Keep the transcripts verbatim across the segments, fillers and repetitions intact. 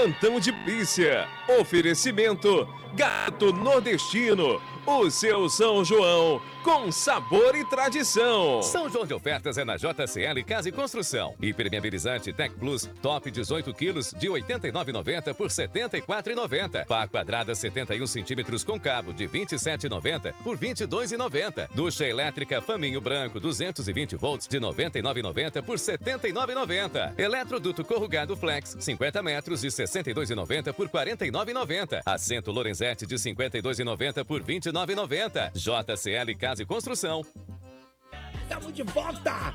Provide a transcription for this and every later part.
Plantão de polícia. Oferecimento Gato Nordestino. O seu São João com sabor e tradição. São João de ofertas é na J C L Casa e Construção. Hipermeabilizante Tech Plus Top dezoito quilos de oitenta e nove reais e noventa centavos por setenta e quatro reais e noventa centavos. Pá quadrada setenta e um centímetros com cabo de vinte e sete reais e noventa centavos por vinte e dois reais e noventa centavos. Ducha elétrica Faminho Branco duzentos e vinte volts de noventa e nove reais e noventa centavos por setenta e nove reais e noventa centavos. Eletroduto corrugado Flex cinquenta metros de sessenta e dois reais e noventa centavos por quarenta e nove reais e noventa centavos. Assento Lorenzetti de cinquenta e dois reais e noventa centavos por vinte e nove reais e noventa centavos. J C L Casa e Construção. Estamos de volta!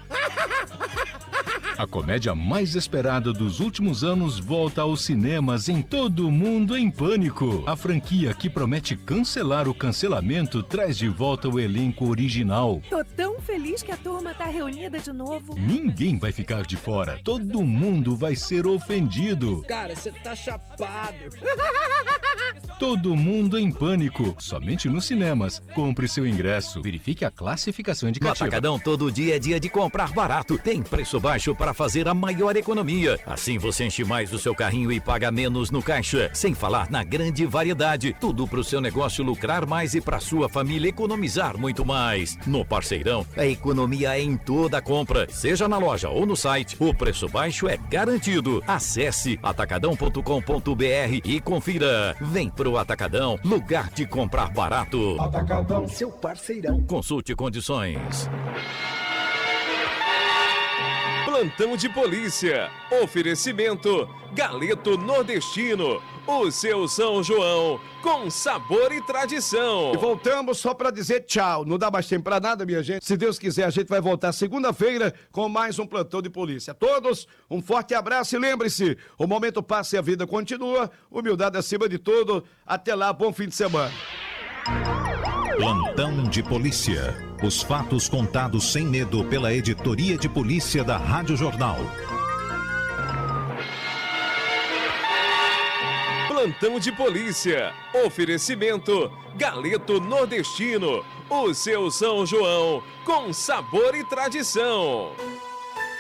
A comédia mais esperada dos últimos anos volta aos cinemas em Todo Mundo em Pânico. A franquia que promete cancelar o cancelamento traz de volta o elenco original. Tô tão feliz que a turma tá reunida de novo. Ninguém vai ficar de fora. Todo mundo vai ser ofendido. Cara, você tá chapado. Todo Mundo em Pânico. Somente nos cinemas. Compre seu ingresso. Verifique a classificação indicativa. No Atacadão, todo dia é dia de comprar barato. Tem preço baixo para fazer a maior economia. Assim você enche mais o seu carrinho e paga menos no caixa. Sem falar na grande variedade. Tudo para o seu negócio lucrar mais e para sua família economizar muito mais. No Parceirão, a economia é em toda a compra. Seja na loja ou no site, o preço baixo é garantido. Acesse atacadão ponto com ponto br e confira. Vem pro Atacadão, lugar de comprar barato. Atacadão, seu parceirão. Consulte condições. Plantão de polícia. Oferecimento Galeto Nordestino. O seu São João com sabor e tradição. E voltamos só para dizer tchau. Não dá mais tempo para nada, minha gente. Se Deus quiser, a gente vai voltar segunda-feira com mais um plantão de polícia. A todos, um forte abraço e lembre-se, o momento passa e a vida continua. Humildade acima de tudo. Até lá, bom fim de semana. Plantão de polícia. Os fatos contados sem medo pela editoria de polícia da Rádio Jornal. Plantão de polícia. Oferecimento Galeto Nordestino. O seu São João com sabor e tradição.